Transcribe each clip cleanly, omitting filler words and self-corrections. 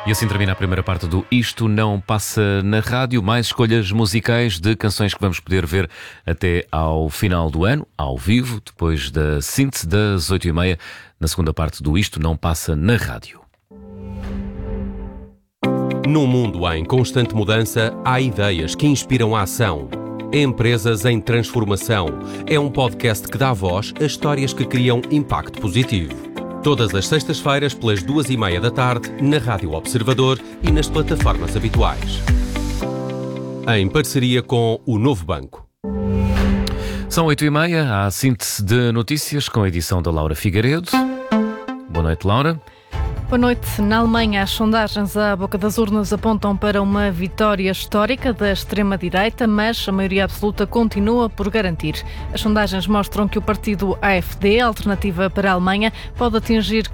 E assim termina a primeira parte do Isto Não Passa na Rádio. Mais escolhas musicais de canções que vamos poder ver até ao final do ano, ao vivo, depois da síntese das 8h30, na segunda parte do Isto Não Passa na Rádio. Num mundo em constante mudança, há ideias que inspiram a ação. Empresas em transformação. É um podcast que dá voz a histórias que criam impacto positivo. Todas as sextas-feiras, pelas 2h30 da tarde, na Rádio Observador e nas plataformas habituais. Em parceria com o Novo Banco. São 8h30, há a síntese de notícias com a edição da Laura Figueiredo. Boa noite, Laura. Boa noite. Na Alemanha, as sondagens à boca das urnas apontam para uma vitória histórica da extrema-direita, mas a maioria absoluta continua por garantir. As sondagens mostram que o partido AfD, Alternativa para a Alemanha, pode atingir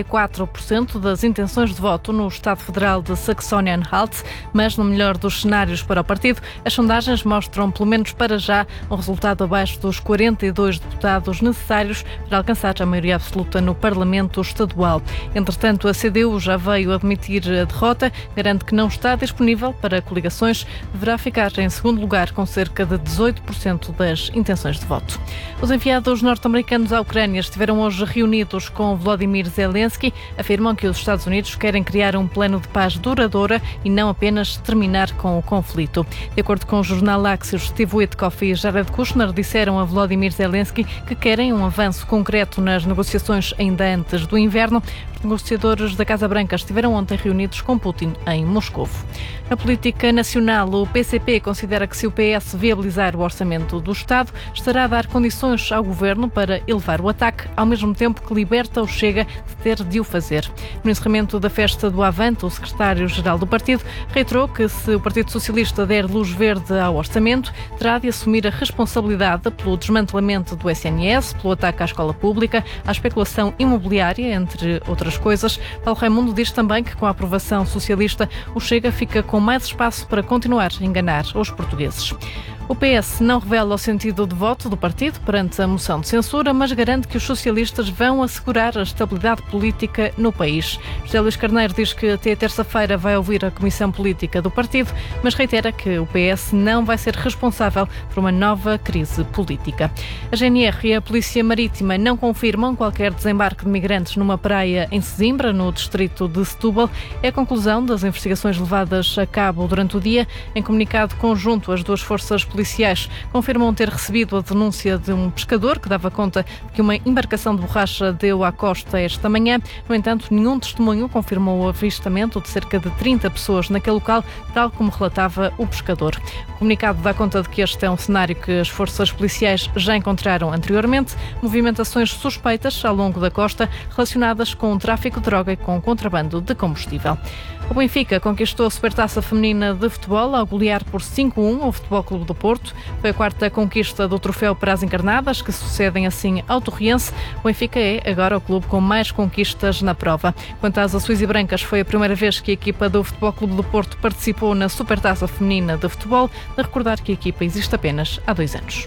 44% das intenções de voto no Estado Federal de Saxônia-Anhalt, mas no melhor dos cenários para o partido, as sondagens mostram, pelo menos para já, um resultado abaixo dos 42 deputados necessários para alcançar a maioria absoluta no Parlamento Estadual. Entretanto, a CDU já veio admitir a derrota, garante que não está disponível para coligações, deverá ficar em segundo lugar com cerca de 18% das intenções de voto. Os enviados norte-americanos à Ucrânia estiveram hoje reunidos com Volodymyr Zelensky, afirmam que os Estados Unidos querem criar um plano de paz duradoura e não apenas terminar com o conflito. De acordo com o jornal Axios, Steve Witkoff e Jared Kushner disseram a Volodymyr Zelensky que querem um avanço concreto nas negociações ainda antes do inverno. Os negociadores da Casa Branca estiveram ontem reunidos com Putin em Moscovo. Na política nacional, o PCP considera que se o PS viabilizar o orçamento do Estado, estará a dar condições ao governo para elevar o ataque, ao mesmo tempo que liberta o Chega de ter de o fazer. No encerramento da festa do Avante, o secretário-geral do partido reiterou que se o Partido Socialista der luz verde ao orçamento, terá de assumir a responsabilidade pelo desmantelamento do SNS, pelo ataque à escola pública, à especulação imobiliária, entre outras coisas. Paulo Raimundo diz também que com a aprovação socialista, o Chega fica com mais espaço para continuar a enganar os portugueses. O PS não revela o sentido de voto do partido perante a moção de censura, mas garante que os socialistas vão assegurar a estabilidade política no país. José Luís Carneiro diz que até terça-feira vai ouvir a Comissão Política do partido, mas reitera que o PS não vai ser responsável por uma nova crise política. A GNR e a Polícia Marítima não confirmam qualquer desembarque de migrantes numa praia em Sesimbra, no distrito de Setúbal. É a conclusão das investigações levadas a cabo durante o dia. Em comunicado conjunto, as duas forças policiais confirmam ter recebido a denúncia de um pescador que dava conta de que uma embarcação de borracha deu à costa esta manhã. No entanto, nenhum testemunho confirmou o avistamento de cerca de 30 pessoas naquele local, tal como relatava o pescador. O comunicado dá conta de que este é um cenário que as forças policiais já encontraram anteriormente, movimentações suspeitas ao longo da costa relacionadas com o tráfico de droga e com o contrabando de combustível. O Benfica conquistou a Supertaça Feminina de Futebol ao golear por 5-1 o Futebol Clube do Porto. Foi a quarta conquista do troféu para as encarnadas, que sucedem assim ao Torriense. O Benfica é agora o clube com mais conquistas na prova. Quanto às azuis e brancas, foi a primeira vez que a equipa do Futebol Clube do Porto participou na Supertaça Feminina de Futebol. De recordar que a equipa existe apenas há 2 anos.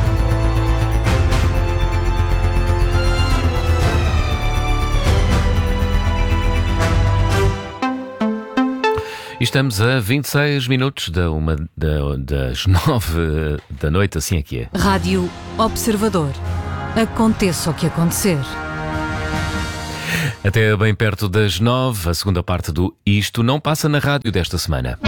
E estamos a 26 minutos das 9 da noite, assim é que é. Rádio Observador. Aconteça o que acontecer. Até bem perto das 9, a segunda parte do Isto Não Passa na Rádio desta semana.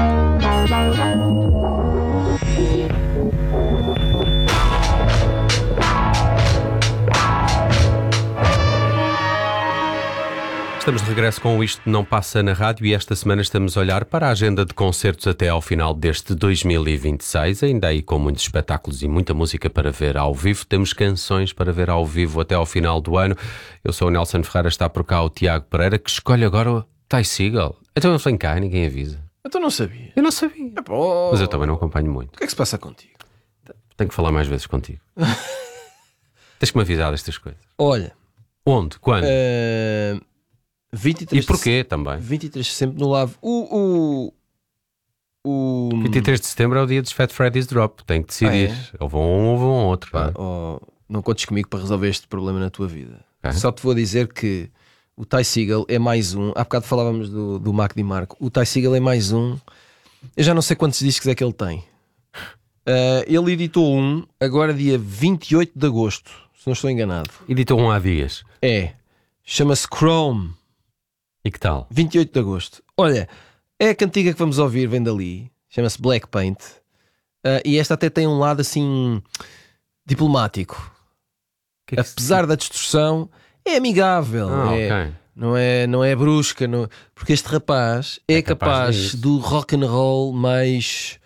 Estamos de regresso com o Isto Não Passa na Rádio e esta semana estamos a olhar para a agenda de concertos até ao final deste 2026, ainda aí com muitos espetáculos e muita música para ver ao vivo. Temos canções para ver ao vivo até ao final do ano. Eu sou o Nelson Ferreira, está por cá o Tiago Pereira, que escolhe agora o Ty Segall. Então ele vem cá e ninguém avisa. Então não sabia. Eu não sabia. Pô. Mas eu também não acompanho muito. O que é que se passa contigo? Tenho que falar mais vezes contigo. Tens que me avisar destas coisas. Olha. Onde? Quando? 23 e porquê também? 23 de setembro no Lavo. 23 de setembro é o dia dos Fat Freddy's Drop. Tem que decidir. Ou vão um ou vão outro. Pá, não contes comigo para resolver este problema na tua vida. Okay. Só te vou dizer que o Ty Segall é mais um. Há bocado falávamos do Mac DiMarco. O Ty Segall é mais um. Eu já não sei quantos discos é que ele tem. Ele editou um agora dia 28 de agosto, se não estou enganado. Editou um há dias. Chama-se Chrome. E que tal? 28 de agosto. Olha, é a cantiga que vamos ouvir, vem dali. Chama-se Black Paint. E esta até tem um lado assim diplomático. Que Apesar da distorção, é amigável. ok. Não é brusca. Porque este rapaz é capaz do rock and roll mais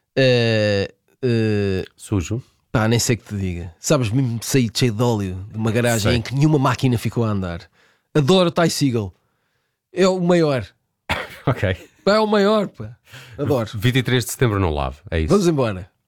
sujo. pá, nem sei o que te diga. Sabes, mesmo sair cheio de óleo de uma garagem em que nenhuma máquina ficou a andar. Adoro o Ty Segall. É o maior. Ok. Pá, é o maior, pá. Adoro. 23 de setembro no Lave, é isso. Vamos embora.